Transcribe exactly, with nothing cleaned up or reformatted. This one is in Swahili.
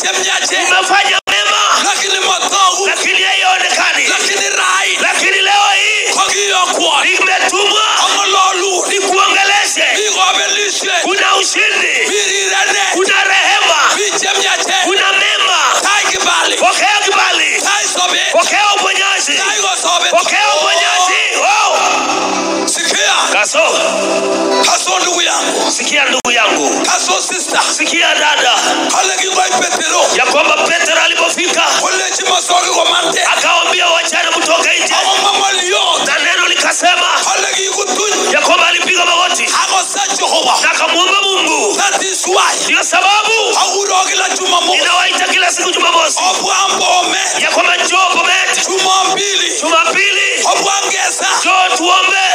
umefanya mema lakini haionekani, lakini leo hii nimetumwa nikuongeleshe. Kuna ushindi, kuna rehema, kuna mema. Pokea kibali, pokea uponyaji, pokea uponyaji. Sikia kaso, kaso ndugu yangu, sikia ndugu yangu, kaso sister, sikia dada. Ya kwamba Petro alipofika akawaambia wachana mtoke nje, na neno likasema ya kwamba alipiga magoti na akamuomba Mungu. Ndio sababu ninawaita kila siku Jumamosi ya kwamba njoo Bomet, Jumapili njoo tuombe.